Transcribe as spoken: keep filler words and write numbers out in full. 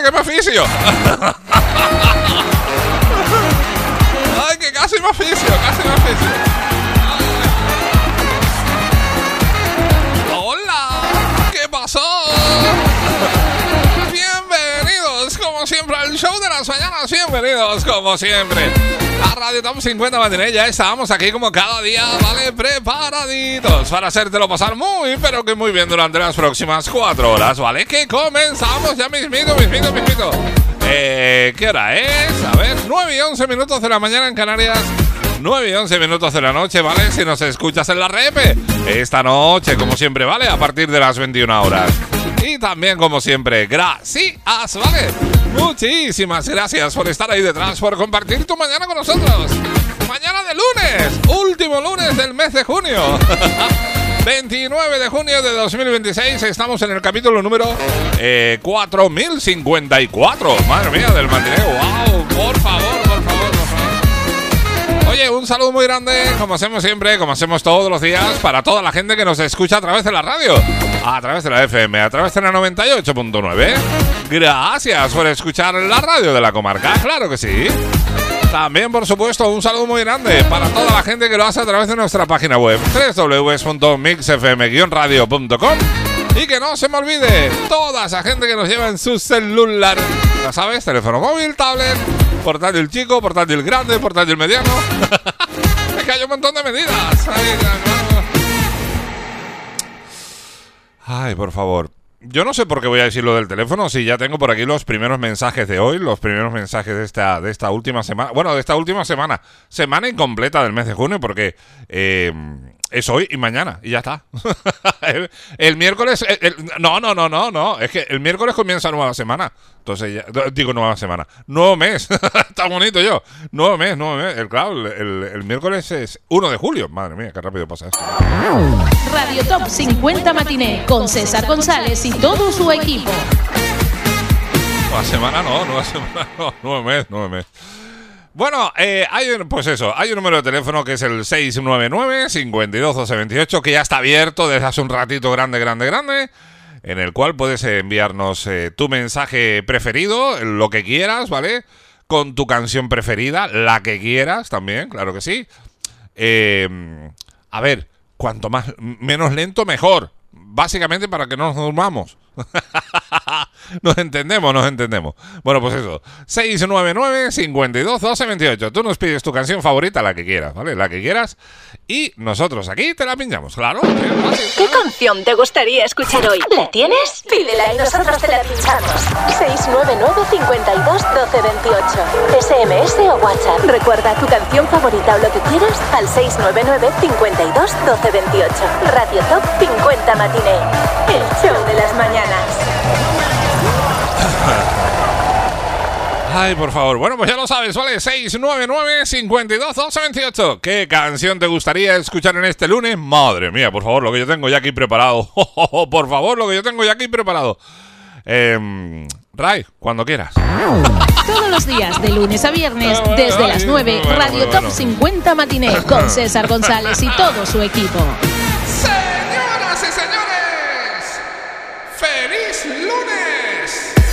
que me aficio. Ay, que casi me aficio, casi me aficio. Hola, ¿qué pasó? Bienvenidos, como siempre, al show de las mañanas. Bienvenidos, como siempre, a Radio Top cincuenta Matiné. Ya estábamos aquí como cada día, ¿vale? Preparaditos para hacértelo pasar muy, pero que muy bien durante las próximas cuatro horas, ¿vale? Que comenzamos ya mismito, mismito, mismito. Eh, ¿qué hora es? A ver, nueve y once minutos de la mañana en Canarias. nueve y once minutos de la noche, ¿vale? Si nos escuchas en la rep, esta noche, como siempre, ¿vale? A partir de las veintiuna horas. Y también, como siempre, gracias, ¿vale? Muchísimas gracias por estar ahí detrás, por compartir tu mañana con nosotros. Mañana de lunes, último lunes del mes de junio. veintinueve de junio de dos mil veintiséis, estamos en el capítulo número eh, cuatro mil cincuenta y cuatro. Madre mía, del matiné. ¡Wow! Por favor, por favor, por favor. Oye, un saludo muy grande, como hacemos siempre, como hacemos todos los días, para toda la gente que nos escucha a través de la radio, a través de la F M, a través de la noventa y ocho punto nueve. Gracias por escuchar la radio de la comarca, claro que sí. También, por supuesto, un saludo muy grande para toda la gente que lo hace a través de nuestra página web doble u doble u doble u punto mix f m guion radio punto com. Y que no se me olvide, toda esa gente que nos lleva en su celular, ya sabes, teléfono móvil, tablet, portátil chico, portátil grande, portátil mediano. Es que hay un montón de medidas. Ay, Ay, por favor. Yo no sé por qué voy a decir lo del teléfono, si ya tengo por aquí los primeros mensajes de hoy, los primeros mensajes de esta, de esta última semana. Bueno, de esta última semana. Semana incompleta del mes de junio, porque eh, es hoy y mañana, y ya está. el, el miércoles... El, el, no, no, no, no, no. Es que el miércoles comienza nueva semana. Entonces, ya, digo nueva semana. Nuevo mes. Está bonito yo. Nuevo mes, nuevo mes. El, claro, el, el, el miércoles es uno de julio. Madre mía, qué rápido pasa esto. Radio Top cincuenta Matiné con César González y todo su equipo. Nueva semana no, nueva semana no. Nuevo mes, nuevo mes. Bueno, eh, hay un, pues eso, hay un número de teléfono que es el seis nueve nueve, cinco dos, doce veintiocho, que ya está abierto desde hace un ratito grande, grande, grande, en el cual puedes enviarnos eh, tu mensaje preferido, lo que quieras, ¿vale? Con tu canción preferida, la que quieras también, claro que sí. Eh, a ver, cuanto más menos lento, mejor. Básicamente para que no nos durmamos. Nos entendemos, nos entendemos. Bueno, pues eso. seis nueve nueve, cinco dos, doce veintiocho. Tú nos pides tu canción favorita, la que quieras, ¿vale? La que quieras. Y nosotros aquí te la pinchamos, claro. ¿Qué canción te gustaría escuchar hoy? ¿La tienes? Pídela y nosotros te la pinchamos. seis nueve nueve, cinco dos, doce veintiocho. S M S o WhatsApp. Recuerda tu canción favorita o lo que quieras al seis nueve nueve, cinco dos, doce veintiocho. Radio Top cincuenta Matiné. El show de las mañanas. Ay, por favor. Bueno, pues ya lo sabes, ¿vale? seis nueve nueve, cinco dos, doce veintiocho. ¿Qué canción te gustaría escuchar en este lunes? Madre mía, por favor, lo que yo tengo ya aquí preparado. Por favor, lo que yo tengo ya aquí preparado. Eh, Ray, cuando quieras. Todos los días, de lunes a viernes, desde las nueve, bueno, Radio bueno, Top bueno. cincuenta Matiné con César González y todo su equipo. ¡Sí!